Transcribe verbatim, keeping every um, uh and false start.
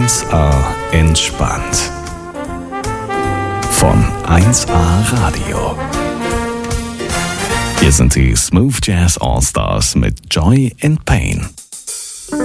eins A entspannt. Von eins A Radio. Hier sind die Smooth Jazz All Stars mit Joy and Pain.